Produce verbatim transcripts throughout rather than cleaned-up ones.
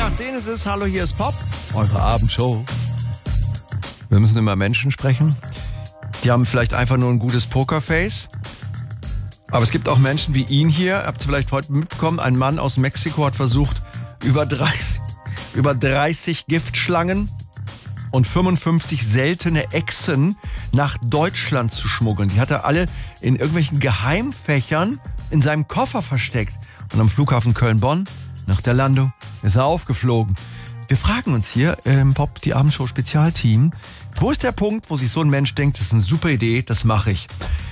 nach zehn ist es. Hallo, hier ist Pop, eure Abendshow. Wir müssen über Menschen sprechen. Die haben vielleicht einfach nur ein gutes Pokerface. Aber es gibt auch Menschen wie ihn hier. Habt ihr vielleicht heute mitbekommen? Ein Mann aus Mexiko hat versucht, über dreißig, über dreißig Giftschlangen und fünfundfünfzig seltene Echsen nach Deutschland zu schmuggeln. Die hat er alle in irgendwelchen Geheimfächern in seinem Koffer versteckt. Und am Flughafen Köln-Bonn, nach der Landung, ist er aufgeflogen. Wir fragen uns hier im Pop, die Abendshow Spezialteam, wo ist der Punkt, wo sich so ein Mensch denkt, das ist eine super Idee, das mache ich.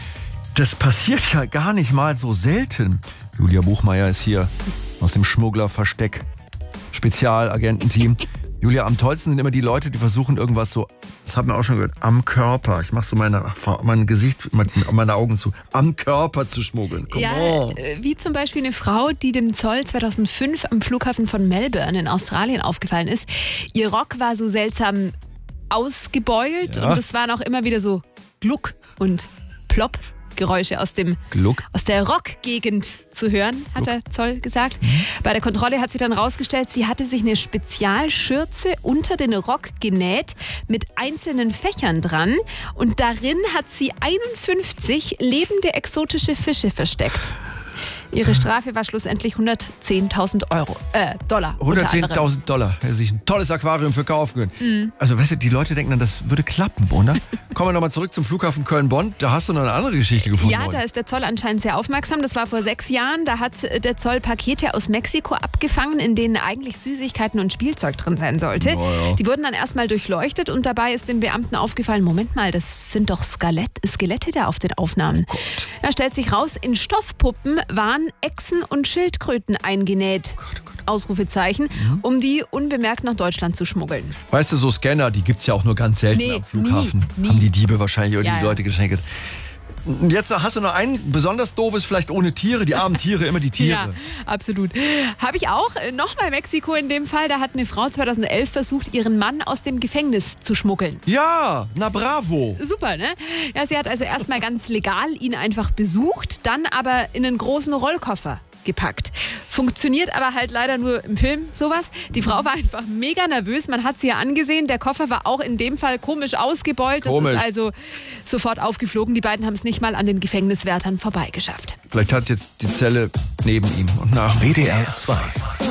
Das passiert ja gar nicht mal so selten. Julia Buchmeier ist hier aus dem Schmugglerversteck, Spezialagententeam. Julia, am tollsten sind immer die Leute, die versuchen irgendwas so, das hat man auch schon gehört, am Körper. Ich mach so meine, mein Gesicht, meine Augen zu, am Körper zu schmuggeln. Come ja, on. Wie zum Beispiel eine Frau, die dem Zoll zweitausendfünf am Flughafen von Melbourne in Australien aufgefallen ist. Ihr Rock war so seltsam ausgebeult Ja. und es waren auch immer wieder so Gluck und Plopp. Geräusche aus dem Gluck. aus der Rockgegend zu hören, hat der Zoll gesagt. Mhm. Bei der Kontrolle hat sich dann rausgestellt, sie hatte sich eine Spezialschürze unter den Rock genäht mit einzelnen Fächern dran und darin hat sie einundfünfzig lebende exotische Fische versteckt. Ihre Strafe war schlussendlich hundertzehntausend Euro, äh, Dollar. hundertzehntausend Dollar. Hätte sich ein tolles Aquarium für kaufen können. Mhm. Also, weißt du, die Leute denken dann, das würde klappen, oder? Kommen wir nochmal zurück zum Flughafen Köln-Bonn. Da hast du noch eine andere Geschichte gefunden. Ja, da ist der Zoll anscheinend sehr aufmerksam. Das war vor sechs Jahren. Da hat der Zoll Pakete aus Mexiko abgefangen, in denen eigentlich Süßigkeiten und Spielzeug drin sein sollte. Oh ja. Die wurden dann erstmal durchleuchtet und dabei ist dem Beamten aufgefallen, Moment mal, das sind doch Skelett, Skelette da auf den Aufnahmen. Oh Gott. Da stellt sich raus, in Stoffpuppen waren Echsen und Schildkröten eingenäht. Oh Gott, oh Gott. Ausrufezeichen, mhm. um die unbemerkt nach Deutschland zu schmuggeln. Weißt du, so Scanner, die gibt's ja auch nur ganz selten Nee, am Flughafen. nie, nie. Haben die Diebe wahrscheinlich irgendwie Ja, die ja. Leute geschenkt. Und jetzt hast du noch ein besonders doofes, vielleicht ohne Tiere, die armen Tiere, immer die Tiere. Ja, absolut. Habe ich auch. Nochmal Mexiko in dem Fall. Da hat eine Frau zweitausendelf versucht, ihren Mann aus dem Gefängnis zu schmuggeln. Ja, na bravo. Super, ne? Ja, sie hat also erstmal ganz legal ihn einfach besucht, dann aber in einen großen Rollkoffer gepackt. Funktioniert aber halt leider nur im Film sowas. Die Frau war einfach mega nervös. Man hat sie ja angesehen. Der Koffer war auch in dem Fall komisch ausgebeult. Das Komisch. ist also sofort aufgeflogen. Die beiden haben es nicht mal an den Gefängniswärtern vorbeigeschafft. Vielleicht hat jetzt die Zelle neben ihm und nach. W D R zwei